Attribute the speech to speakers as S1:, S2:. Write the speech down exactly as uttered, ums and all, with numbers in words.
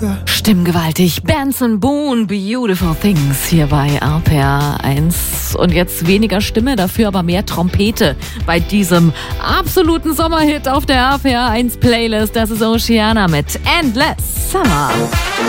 S1: Stimmgewaltig. Benson Boone, Beautiful Things hier bei R P R eins. Und jetzt weniger Stimme, dafür aber mehr Trompete bei diesem absoluten Sommerhit auf der R P R eins Playlist. Das ist Oceana mit Endless Summer.